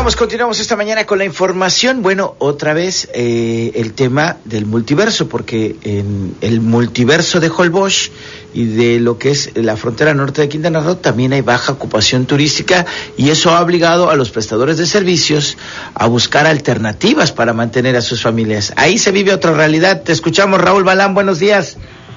Continuamos esta mañana con la información. Bueno, otra vez el tema del multiverso, porque en el multiverso de Holbox y de lo que es la frontera norte de Quintana Roo también hay baja ocupación turística, y eso ha obligado a los prestadores de servicios a buscar alternativas para mantener a sus familias. Ahí se vive otra realidad. Te escuchamos, Raúl Balán, buenos días.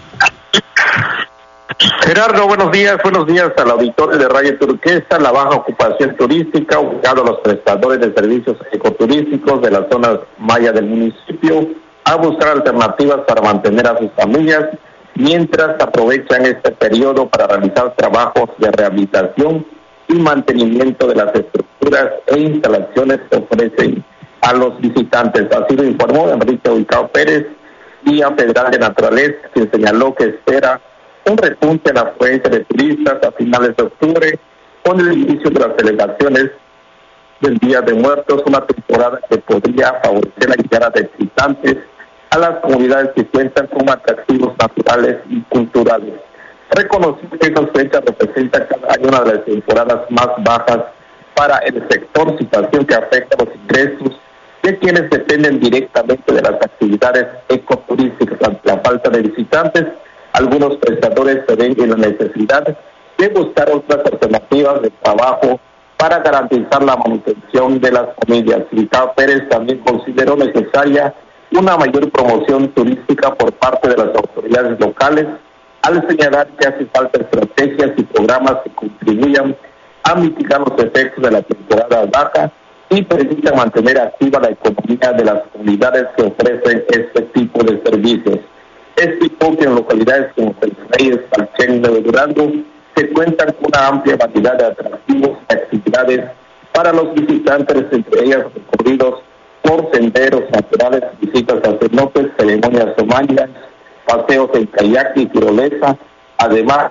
Gerardo, buenos días al auditorio de Radio Turquesa. La baja ocupación turística ha obligado a los prestadores de servicios ecoturísticos de las zonas maya del municipio a buscar alternativas para mantener a sus familias, mientras aprovechan este periodo para realizar trabajos de rehabilitación y mantenimiento de las estructuras e instalaciones que ofrecen a los visitantes. Así lo informó Enrique Ubicao Pérez, guía federal de naturaleza, quien señaló que espera un repunte en la afluencia de turistas a finales de octubre, con el inicio de las celebraciones del Día de Muertos, una temporada que podría favorecer la llegada de visitantes a las comunidades que cuentan con atractivos naturales y culturales. Reconoció que esas fechas representan cada año una de las temporadas más bajas para el sector, situación que afecta los ingresos de quienes dependen directamente de las actividades ecoturísticas. Ante la falta de visitantes, algunos prestadores se ven en la necesidad de buscar otras alternativas de trabajo para garantizar la manutención de las familias. Ubicao Pérez también consideró necesaria una mayor promoción turística por parte de las autoridades locales, al señalar que hace falta estrategias y programas que contribuyan a mitigar los efectos de la temporada baja y permitan mantener activa la economía de las comunidades que ofrecen este tipo de servicios. Explicó que en localidades como Reyes, Palchén, Nuevo Durango se cuentan con una amplia variedad de atractivos y actividades para los visitantes, entre ellas recorridos por senderos naturales, visitas a cenotes, ceremonias mayas, paseos en kayak y tirolesa, además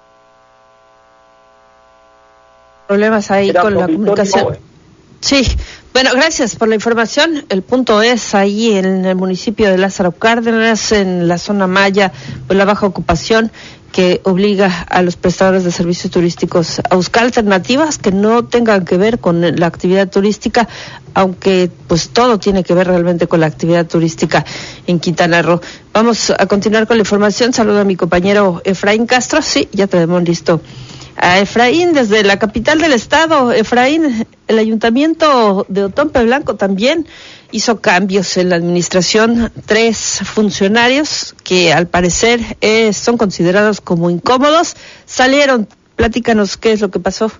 problemas ahí con la comunicación. Sí, bueno, gracias por la información. El punto es ahí en el municipio de Lázaro Cárdenas, en la zona maya, pues la baja ocupación que obliga a los prestadores de servicios turísticos a buscar alternativas que no tengan que ver con la actividad turística, aunque pues todo tiene que ver realmente con la actividad turística en Quintana Roo. Vamos a continuar con la información. Saludo a mi compañero Efraín Castro. Sí, ya tenemos listo a Efraín desde la capital del estado. Efraín, el ayuntamiento de Otompe Blanco también hizo cambios en la administración. 3 funcionarios que al parecer son considerados como incómodos salieron. Platícanos qué es lo que pasó.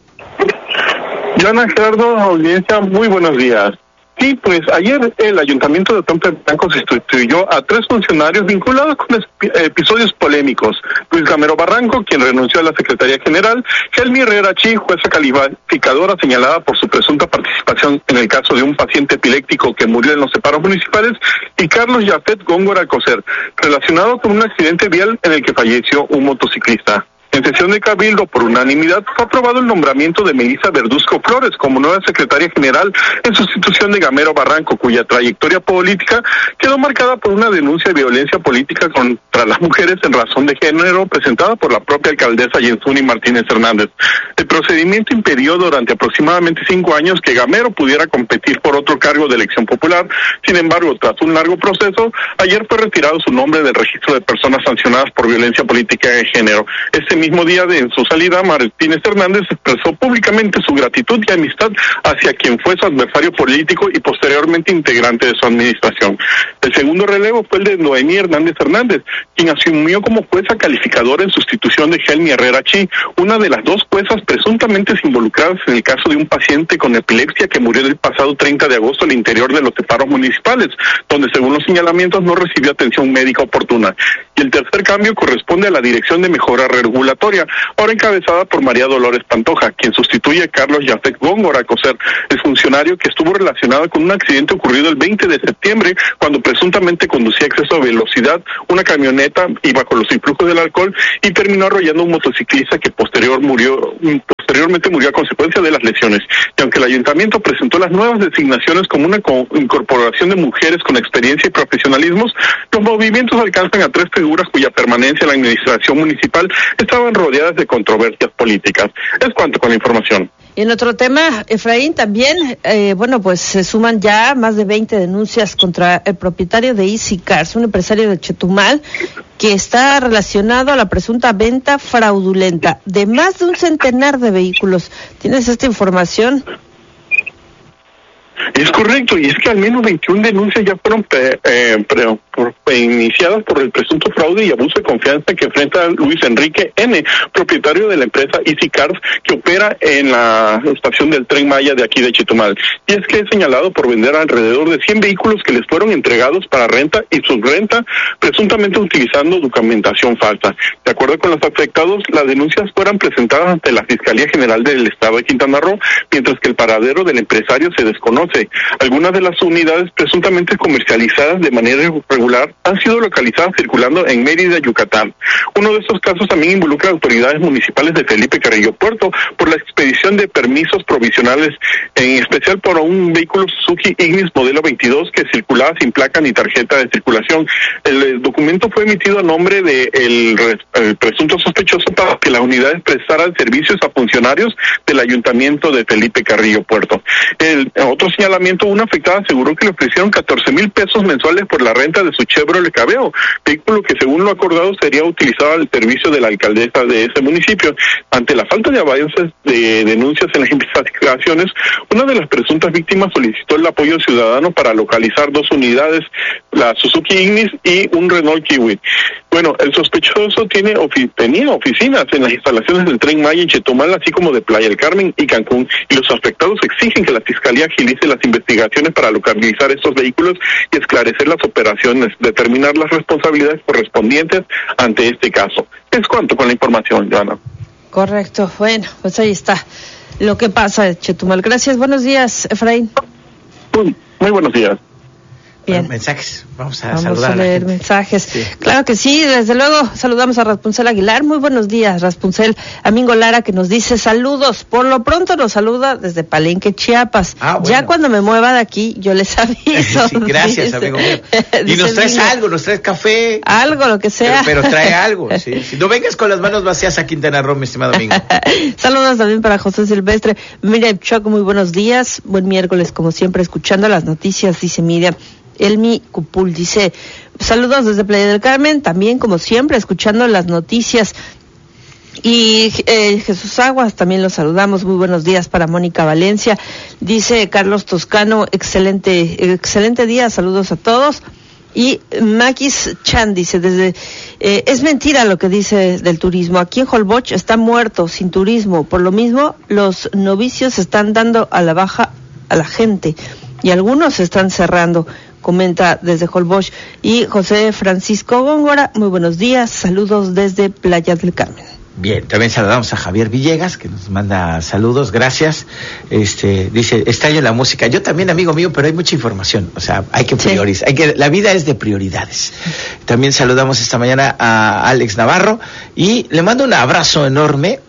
Joana, Gerardo, audiencia, muy buenos días. Sí, pues ayer el ayuntamiento de Otompe Blanco se sustituyó a 3 funcionarios vinculados con episodios polémicos. Luis Gamero Barranco, quien renunció a la Secretaría General; Helmi Herrera Chi, jueza calificadora señalada por su presunta participación en el caso de un paciente epiléptico que murió en los separos municipales; y Carlos Jafet Góngora Coser, relacionado con un accidente vial en el que falleció un motociclista. En sesión de Cabildo, por unanimidad, fue aprobado el nombramiento de Melissa Verduzco Flores como nueva secretaria general en sustitución de Gamero Barranco, cuya trayectoria política quedó marcada por una denuncia de violencia política contra las mujeres en razón de género presentada por la propia alcaldesa Yensuni Martínez Hernández. El procedimiento impidió durante aproximadamente 5 años que Gamero pudiera competir por otro cargo de elección popular. Sin embargo, tras un largo proceso, ayer fue retirado su nombre del registro de personas sancionadas por violencia política de género. Este mismo día en su salida, Martínez Hernández expresó públicamente su gratitud y amistad hacia quien fue su adversario político y posteriormente integrante de su administración. El segundo relevo fue el de Noemí Hernández Hernández, quien asumió como jueza calificadora en sustitución de Helmi Herrera Chi, una de las 2 juezas presuntamente involucradas en el caso de un paciente con epilepsia que murió el pasado 30 de agosto al interior de los separos municipales, donde según los señalamientos no recibió atención médica oportuna. Y el tercer cambio corresponde a la Dirección de Mejora Regulatoria, ahora encabezada por María Dolores Pantoja, quien sustituye a Carlos Jafet Góngora Coser, el funcionario que estuvo relacionado con un accidente ocurrido el 20 de septiembre, cuando presuntamente conducía a exceso de velocidad una camioneta y bajo los influjos del alcohol, y terminó arrollando a un motociclista que posteriormente murió a consecuencia de las lesiones. Y aunque el ayuntamiento presentó las nuevas designaciones como una incorporación de mujeres con experiencia y profesionalismos, los movimientos alcanzan a 3 figuras cuya permanencia en la administración municipal estaban rodeadas de controversias políticas. Es cuanto con la información. Y en otro tema, Efraín, también, pues se suman ya más de 20 denuncias contra el propietario de Easy Cars, un empresario de Chetumal, que está relacionado a la presunta venta fraudulenta de más de un centenar de vehículos. ¿Tienes esta información? Es correcto, y es que al menos 21 denuncias ya fueron iniciadas por el presunto fraude y abuso de confianza que enfrenta Luis Enrique N., propietario de la empresa Easy Cars, que opera en la estación del Tren Maya de aquí de Chetumal. Y es que es señalado por vender alrededor de 100 vehículos que les fueron entregados para renta y subrenta, presuntamente utilizando documentación falsa. De acuerdo con los afectados, las denuncias fueron presentadas ante la Fiscalía General del Estado de Quintana Roo, mientras que el paradero del empresario se desconoce. Algunas de las unidades presuntamente comercializadas de manera irregular han sido localizadas circulando en Mérida, Yucatán. Uno de estos casos también involucra a autoridades municipales de Felipe Carrillo Puerto por la expedición de permisos provisionales, en especial por un vehículo Suzuki Ignis modelo 22 que circulaba sin placa ni tarjeta de circulación. El documento fue emitido a nombre del presunto sospechoso para que las unidades prestaran servicios a funcionarios del Ayuntamiento de Felipe Carrillo Puerto. Otro señalamiento, una afectada aseguró que le ofrecieron 14,000 pesos mensuales por la renta de su Chevrolet Cabeo, vehículo que según lo acordado sería utilizado al servicio de la alcaldesa de ese municipio. Ante la falta de avances de denuncias en las investigaciones, una de las presuntas víctimas solicitó el apoyo ciudadano para localizar 2 unidades, la Suzuki Ignis y un Renault Kiwi. Bueno, el sospechoso tenía oficinas en las instalaciones del Tren Maya en Chetumal, así como de Playa del Carmen y Cancún, y los afectados exigen que la Fiscalía agilice las investigaciones para localizar estos vehículos y esclarecer las operaciones, determinar las responsabilidades correspondientes ante este caso. Es cuanto con la información, Joana. Correcto. Bueno, pues ahí está lo que pasa, Chetumal. Gracias. Buenos días, Efraín. Muy buenos días. Bien. Bueno, mensajes, vamos a saludar a leer mensajes. Sí. Claro que sí, desde luego saludamos a Raspuncel Aguilar. Muy buenos días, Raspuncel. Amingo Lara, que nos dice saludos. Por lo pronto nos saluda desde Palenque, Chiapas. Bueno. Ya cuando me mueva de aquí, yo les aviso. Sí, gracias, amigo mío. Y nos traes algo, nos traes café. Algo, lo que sea. Pero trae algo, sí. Si no vengas con las manos vacías a Quintana Roo, mi estimado amigo. Saludos también para José Silvestre. Miriam Choco, muy buenos días. Buen miércoles, como siempre, escuchando las noticias, dice Miriam. Elmi Cupul dice, saludos desde Playa del Carmen, también como siempre escuchando las noticias. Y Jesús Aguas, también los saludamos, muy buenos días para Mónica Valencia. Dice Carlos Toscano, excelente día, saludos a todos. Y Maquis Chan dice, es mentira lo que dice del turismo, aquí en Holbox está muerto, sin turismo, por lo mismo los novicios están dando a la baja a la gente y algunos se están cerrando. Comenta desde Holbox. Y José Francisco Góngora, muy buenos días, saludos desde Playa del Carmen. Bien, también saludamos a Javier Villegas, que nos manda saludos, gracias. Dice, extraño la música. Yo también, amigo mío, pero hay mucha información, o sea, hay que priorizar, la vida es de prioridades. También saludamos esta mañana a Alex Navarro y le mando un abrazo enorme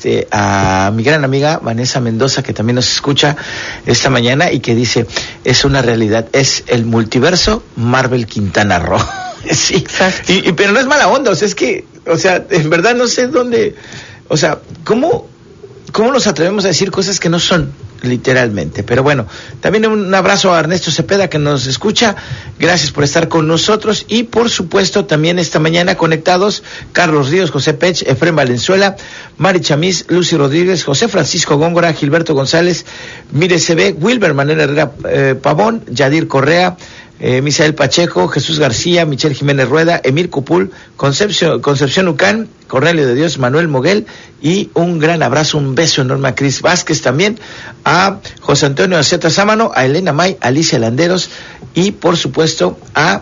a mi gran amiga Vanessa Mendoza, que también nos escucha esta mañana y que dice, es una realidad, es el multiverso Marvel Quintana Roo. Sí, pero no es mala onda, en verdad no sé dónde, ¿cómo nos atrevemos a decir cosas que no son, literalmente? Pero bueno, también un abrazo a Ernesto Cepeda, que nos escucha, gracias por estar con nosotros, y por supuesto también esta mañana conectados, Carlos Ríos, José Pech, Efrén Valenzuela, Mari Chamis, Lucy Rodríguez, José Francisco Góngora, Gilberto González, Mire CB, Wilber Manuel Herrera Pavón, Yadir Correa, Misael Pacheco, Jesús García, Michelle Jiménez Rueda, Emir Cupul, Concepción Ucán, Cornelio de Dios, Manuel Moguel, y un gran abrazo, un beso enorme a Cris Vázquez también, a José Antonio Aceta Sámano, a Elena May, a Alicia Landeros, y por supuesto a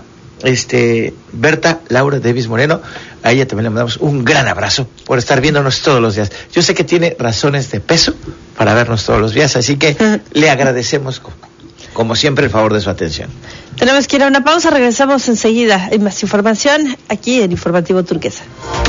Berta Laura Davis Moreno. A ella también le mandamos un gran abrazo por estar viéndonos todos los días. Yo sé que tiene razones de peso para vernos todos los días, así que le agradecemos como siempre el favor de su atención. Tenemos que ir a una pausa, regresamos enseguida. Hay más información aquí en Informativo Turquesa.